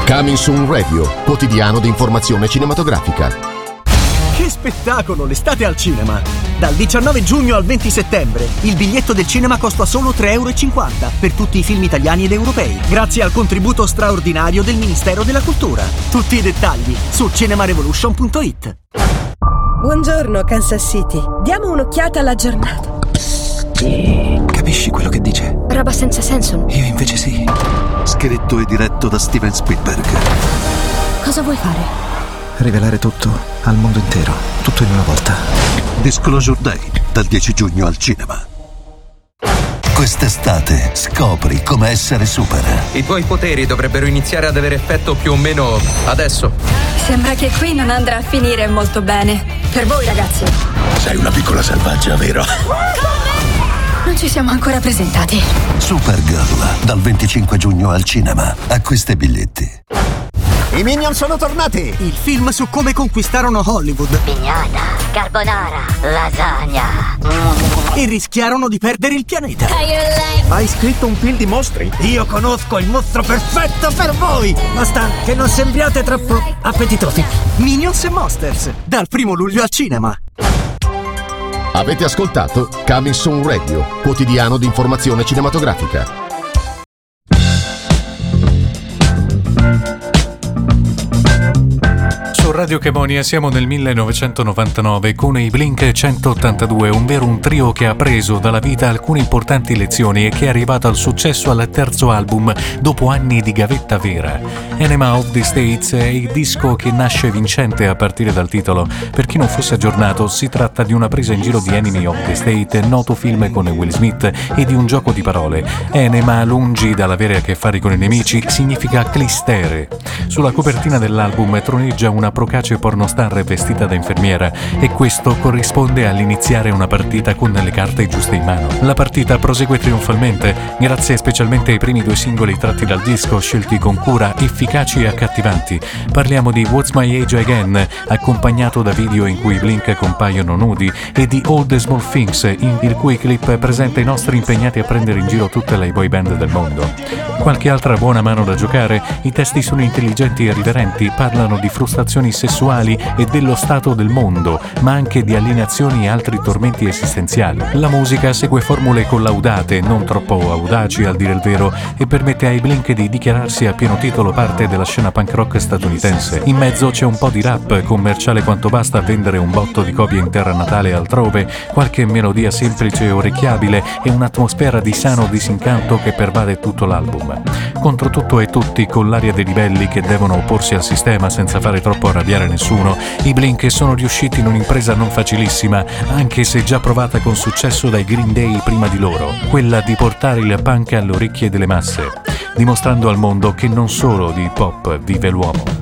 Coming Soon Radio, quotidiano di informazione cinematografica. Che spettacolo, l'estate al cinema! Dal 19 giugno al 20 settembre il biglietto del cinema costa solo €3,50 per tutti i film italiani ed europei, grazie al contributo straordinario del Ministero della Cultura. Tutti i dettagli su cinemarevolution.it. Buongiorno Kansas City, diamo un'occhiata alla giornata. Capisci quello che dice? Roba senza senso. Io invece sì. Scritto e diretto da Steven Spielberg. Cosa vuoi fare? Rivelare tutto al mondo intero, tutto in una volta. Disclosure Day, dal 10 giugno al cinema. Quest'estate scopri come essere super. I tuoi poteri dovrebbero iniziare ad avere effetto più o meno adesso. Sembra che qui non andrà a finire molto bene. Per voi ragazzi. Sei una piccola selvaggia, vero? Non ci siamo ancora presentati. Supergirl, dal 25 giugno al cinema. Acquista i biglietti. I Minion sono tornati! Il film su come conquistarono Hollywood. Pignata, carbonara, lasagna. E rischiarono di perdere il pianeta. Hai scritto un film di mostri? Io conosco il mostro perfetto per voi! Basta che non sembriate troppo appetitosi. Minions e Monsters, dal 1 luglio al cinema. Avete ascoltato Coming Soon Radio, quotidiano di informazione cinematografica. Su Radio Chemonia siamo nel 1999 con i Blink 182, ovvero un trio che ha preso dalla vita alcune importanti lezioni e che è arrivato al successo al terzo album dopo anni di gavetta vera. Enema of the States è il disco che nasce vincente a partire dal titolo. Per chi non fosse aggiornato, si tratta di una presa in giro di Enemy of the State, noto film con Will Smith, e di un gioco di parole. Enema, lungi dall'avere a che fare con i nemici, significa clistere. Sulla copertina dell'album troneggia una procace pornostar vestita da infermiera e questo corrisponde all'iniziare una partita con le carte giuste in mano. La partita prosegue trionfalmente grazie specialmente ai primi 2 singoli tratti dal disco, scelti con cura, efficaci e accattivanti. Parliamo di What's My Age Again, accompagnato da video in cui i Blink compaiono nudi, e di All the Small Things, il cui clip presenta i nostri impegnati a prendere in giro tutte le boy band del mondo. Qualche altra buona mano da giocare, i testi sono intelligenti e riverenti, parlano di frustrazioni sessuali e dello stato del mondo, ma anche di alienazioni e altri tormenti esistenziali. La musica segue formule collaudate, non troppo audaci al dire il vero, e permette ai Blink di dichiararsi a pieno titolo parte della scena punk rock statunitense. In mezzo c'è un po' di rap, commerciale quanto basta a vendere un botto di copie in terra natale e altrove, qualche melodia semplice e orecchiabile e un'atmosfera di sano disincanto che pervade tutto l'album. Contro tutto e tutti, con l'aria dei ribelli che devono opporsi al sistema senza fare troppo arrabbiare nessuno, i Blink sono riusciti in un'impresa non facilissima, anche se già provata con successo dai Green Day prima di loro, quella di portare il punk alle orecchie delle masse, dimostrando al mondo che non solo di hip hop vive l'uomo.